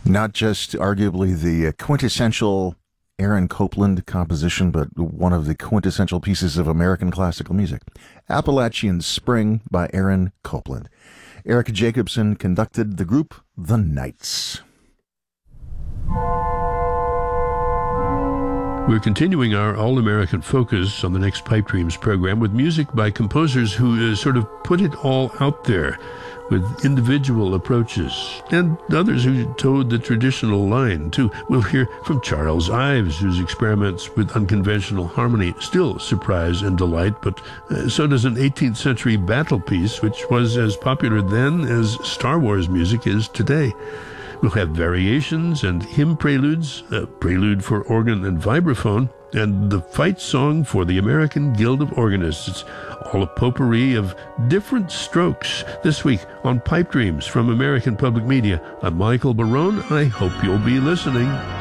Not just arguably the quintessential Aaron Copland composition, but one of the quintessential pieces of American classical music. Appalachian Spring by Aaron Copland. Eric Jacobson conducted the group The Knights. We're continuing our All-American focus on the next Pipe Dreams program with music by composers who sort of put it all out there with individual approaches, and others who towed the traditional line, too. We'll hear from Charles Ives, whose experiments with unconventional harmony still surprise and delight, but so does an 18th century battle piece, which was as popular then as Star Wars music is today. We'll have variations and hymn preludes, a prelude for organ and vibraphone, and the fight song for the American Guild of Organists. It's all a potpourri of different strokes this week on Pipe Dreams from American Public Media. I'm Michael Barone. I hope you'll be listening.